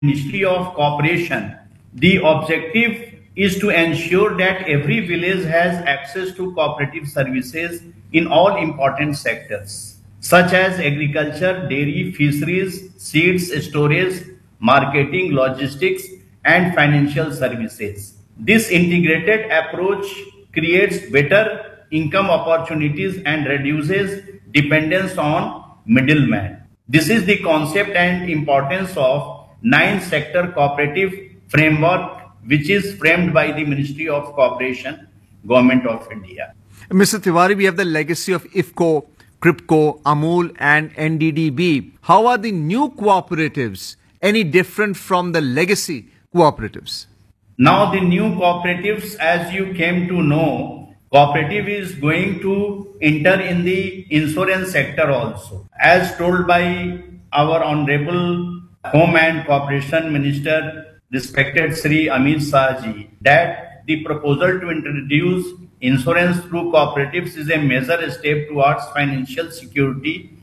Ministry of Cooperation. The objective is to ensure that every village has access to cooperative services in all important sectors, such as agriculture, dairy, fisheries, seeds, storage, marketing, logistics, and financial services. This integrated approach creates better income opportunities and reduces dependence on middlemen. This is the concept and importance of nine sector cooperative framework, which is framed by the Ministry of Cooperation, Government of India. Mr. Tiwari, we have the legacy of IFFCO, CRIPCO, AMUL, and NDDB. How are the new cooperatives any different from the legacy cooperatives? Now, the new cooperatives, as you came to know, cooperative is going to enter in the insurance sector also. As told by our Honorable Home and Cooperation Minister, respected Sri Amit Shah ji, that the proposal to introduce insurance through cooperatives is a major step towards financial security